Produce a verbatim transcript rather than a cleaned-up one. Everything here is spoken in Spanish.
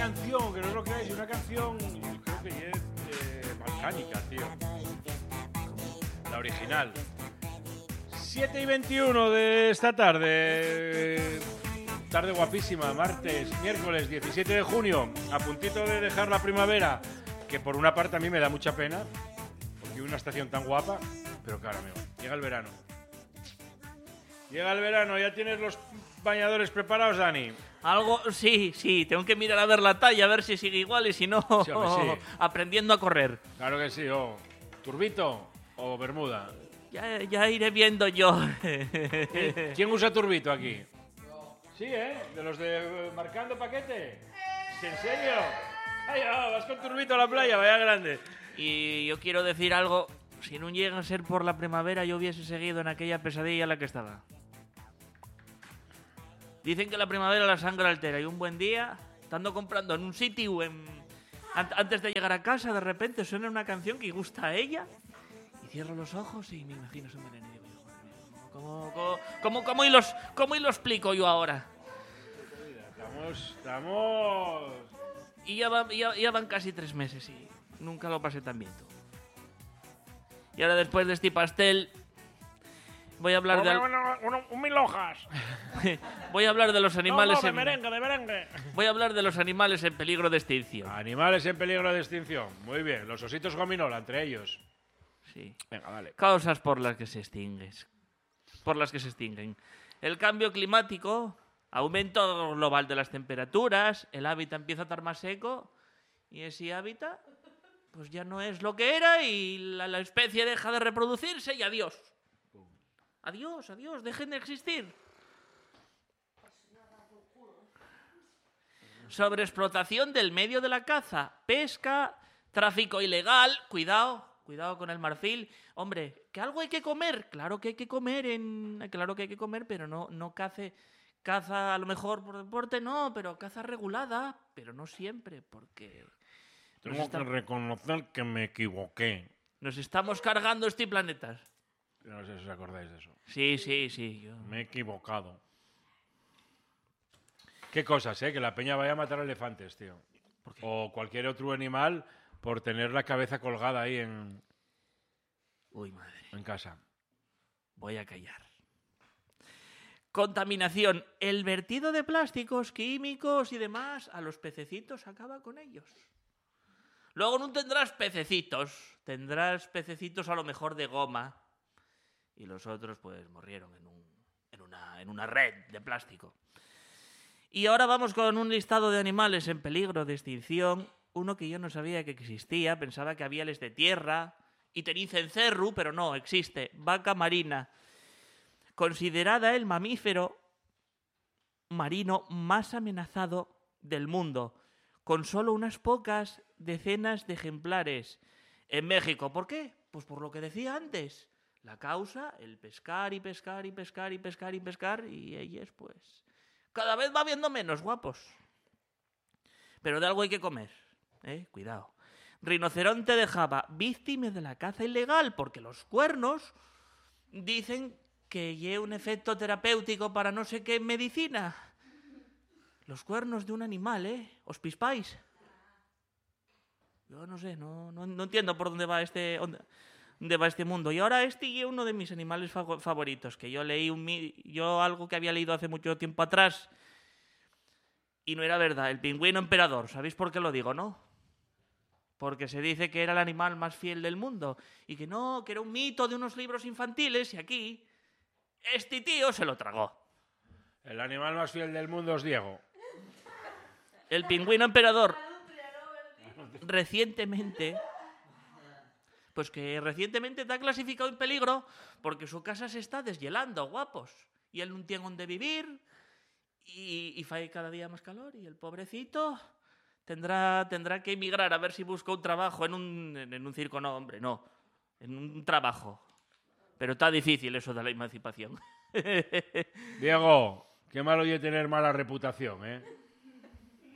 canción, que no es lo que es, una canción, yo creo que es eh, balcánica, tío. La original. siete y veintiuno de esta tarde. Tarde guapísima, martes, miércoles diecisiete de junio. A puntito de dejar la primavera, que por una parte a mí me da mucha pena, porque una estación tan guapa, pero claro, amigo, llega el verano. Llega el verano, ¿ya tienes los bañadores preparados, Dani? Algo, sí, sí, tengo que mirar a ver la talla, a ver si sigue igual y si no, Sí, hombre, sí. aprendiendo a correr. Claro que sí, o turbito o bermuda. Ya, ya iré viendo yo. ¿Quién usa turbito aquí? Sí, ¿eh? ¿De los de marcando paquete? ¿En serio? Ay, oh, vas con turbito a la playa, vaya grande. Y yo quiero decir algo, si no llega a ser por la primavera, yo hubiese seguido en aquella pesadilla en la que estaba. Dicen que la primavera la sangre altera y un buen día, estando comprando en un sitio, en... antes de llegar a casa, de repente suena una canción que gusta a ella y cierro los ojos y me imagino su melena. ¿Cómo, cómo, cómo, cómo, y los, ¿Cómo y lo explico yo ahora? Estamos, estamos... Y ya, va, ya, ya van casi tres meses y nunca lo pasé tan bien. Tú. Y ahora después de este pastel... Voy a hablar de... Al... Un, un mil hojas. Voy a hablar de los animales... No, no, de en... merengue, de merengue. Voy a hablar de los animales en peligro de extinción. Animales en peligro de extinción. Muy bien. Los ositos gominola, entre ellos. Sí. Venga, vale. Causas por las que se extinguen. Por las que se extinguen. El cambio climático, aumento global de las temperaturas, el hábitat empieza a estar más seco y ese hábitat pues ya no es lo que era y la, la especie deja de reproducirse y adiós. Adiós, adiós, dejen de existir. Sobreexplotación del medio de la caza, pesca, tráfico ilegal, cuidado, cuidado con el marfil. Hombre, que algo hay que comer, claro que hay que comer, en, claro que hay que comer, pero no, no cace, caza a lo mejor por deporte, no, pero caza regulada, pero no siempre, porque... Tengo está... que reconocer que me equivoqué. Nos estamos cargando este planeta. No sé si os acordáis de eso. Sí, sí, sí. Yo... Me he equivocado. Qué cosas, ¿eh? Que la peña vaya a matar elefantes, tío. O cualquier otro animal por tener la cabeza colgada ahí en... Uy, madre. En casa. Voy a callar. Contaminación. El vertido de plásticos, químicos y demás a los pececitos acaba con ellos. Luego no tendrás pececitos. Tendrás pececitos a lo mejor de goma. Y los otros pues murieron en, un, en, una, en una red de plástico. Y ahora vamos con un listado de animales en peligro de extinción. Uno que yo no sabía que existía, pensaba que había les de tierra y cencerru, pero no, existe. Vaca marina, considerada el mamífero marino más amenazado del mundo, con solo unas pocas decenas de ejemplares en México. ¿Por qué? Pues por lo que decía antes. La causa, el pescar y pescar y pescar y pescar y pescar, y ellos, pues, cada vez va viendo menos guapos. Pero de algo hay que comer, ¿eh? Cuidado. Rinoceronte de Java, víctima de la caza ilegal, porque los cuernos dicen que lleva un efecto terapéutico para no sé qué medicina. Los cuernos de un animal, ¿eh? ¿Os pispáis? Yo no sé, no, no, no entiendo por dónde va este... de va este mundo. Y ahora este es uno de mis animales favoritos, que yo leí un yo algo que había leído hace mucho tiempo atrás y no era verdad, el pingüino emperador. ¿Sabéis por qué lo digo, no? Porque se dice que era el animal más fiel del mundo y que no, que era un mito de unos libros infantiles y aquí este tío se lo tragó. El animal más fiel del mundo es Diego. El pingüino emperador. Recientemente... Pues que recientemente está clasificado en peligro porque su casa se está deshielando, guapos. Y él no tiene donde vivir y, y fa cada día más calor y el pobrecito tendrá, tendrá que emigrar a ver si busca un trabajo en un, en un circo. No, hombre, no. En un trabajo. Pero está difícil eso de la emancipación. Diego, qué malo oye tener mala reputación, ¿eh?